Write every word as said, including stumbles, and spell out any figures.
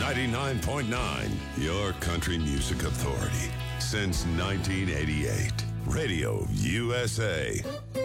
ninety-nine point nine, your country music authority. Since nineteen eighty-eight. Radio U S A.